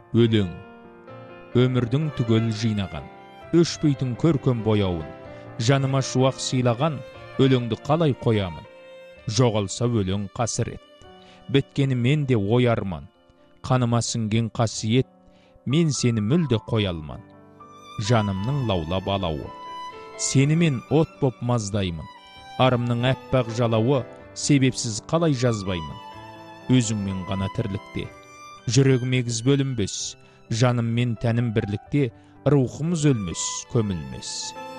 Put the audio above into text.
Өлең өмірдің түгел жинаған, өшпейтін көркем бояуын, жаныма шуақ сыйлаған, өлеңді қалай қоямын? Жоғалса өлең қасірет, біткені мен де ой арман, қаныма сіңген қасиет, мен сені мүлде қоя алман. Жанымның лаулап алауы, сені мен от боп маздаймын, арымның әппақ жалауы, себепсіз қалай жазбаймын. Өзіңмен ғана тірлікте, жүрегім егіз бөлінбес, жаным мен тәнім бірлікте, рухымыз өлмес, көмілмес.